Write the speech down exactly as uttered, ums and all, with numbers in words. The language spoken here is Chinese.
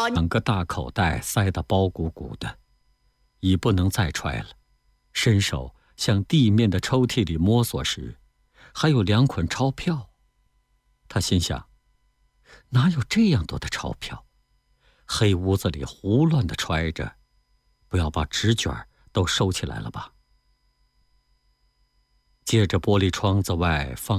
两个大口袋塞得包鼓鼓的，已不能再揣了。伸手向地面的抽屉里摸索时，还有两捆钞票。他心想，哪有这样多的钞票？黑屋子里胡乱地揣着，不要把纸卷都收起来了吧？借着玻璃窗子外放